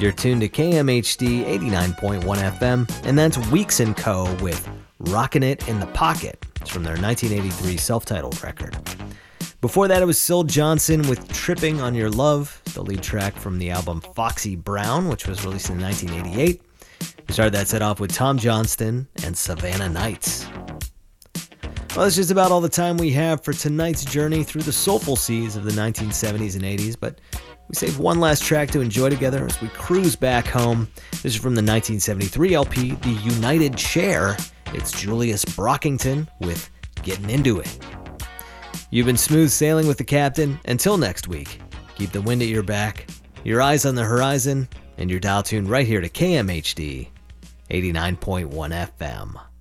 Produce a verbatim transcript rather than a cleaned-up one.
You're tuned to K M H D eighty-nine point one F M, and that's Weeks and Co. with Rockin' It in the Pocket. It's from their nineteen eighty-three self-titled record. Before that, it was Syl Johnson with Tripping on Your Love, the lead track from the album Foxy Brown, which was released in nineteen eighty-eight. We started that set off with Tom Johnston and Savannah Nights. Well, that's just about all the time we have for tonight's journey through the soulful seas of the nineteen seventies and eighties, but we saved one last track to enjoy together as we cruise back home. This is from the nineteen seventy-three L P, The United Chair. It's Julius Brockington with Getting Into It. You've been smooth sailing with the captain. Until next week, keep the wind at your back, your eyes on the horizon, and your dial tuned right here to K M H D eighty-nine point one F M.